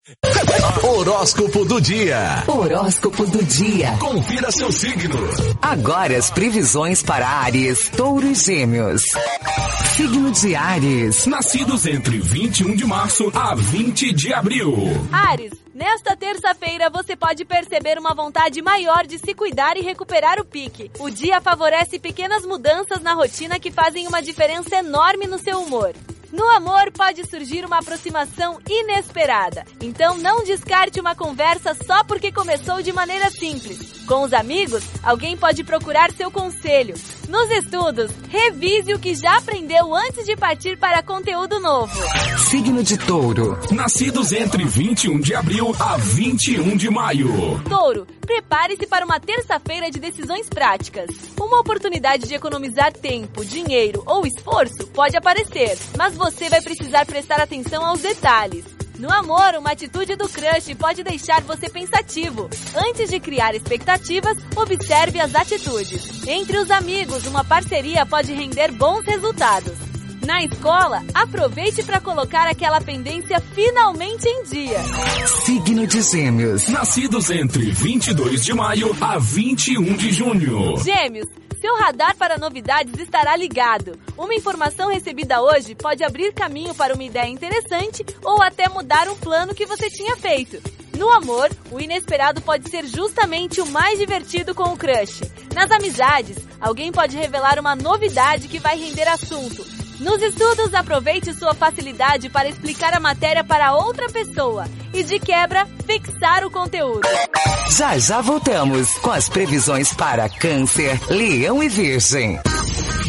Horóscopo do dia. Horóscopo do dia. Confira seu signo. Agora as previsões para Áries, Touro e Gêmeos. Signo de Áries. Nascidos entre 21 de março a 20 de abril. Áries, nesta terça-feira você pode perceber uma vontade maior de se cuidar e recuperar o pique. O dia favorece pequenas mudanças na rotina que fazem uma diferença enorme no seu humor. No amor, pode surgir uma aproximação inesperada. Então não descarte uma conversa só porque começou de maneira simples. Com os amigos, alguém pode procurar seu conselho. Nos estudos, revise o que já aprendeu antes de partir para conteúdo novo. Signo de Touro. Nascidos entre 21 de abril a 21 de maio. Touro, prepare-se para uma terça-feira de decisões práticas. Uma oportunidade de economizar tempo, dinheiro ou esforço pode aparecer, mas você vai precisar prestar atenção aos detalhes. No amor, uma atitude do crush pode deixar você pensativo. Antes de criar expectativas, observe as atitudes. Entre os amigos, uma parceria pode render bons resultados. Na escola, aproveite para colocar aquela pendência finalmente em dia. Signo de Gêmeos. Nascidos entre 22 de maio a 21 de junho. Gêmeos, seu radar para novidades estará ligado. Uma informação recebida hoje pode abrir caminho para uma ideia interessante ou até mudar um plano que você tinha feito. No amor, o inesperado pode ser justamente o mais divertido com o crush. Nas amizades, alguém pode revelar uma novidade que vai render assunto. Nos estudos, aproveite sua facilidade para explicar a matéria para outra pessoa e, de quebra, fixar o conteúdo. Já voltamos com as previsões para Câncer, Leão e Virgem.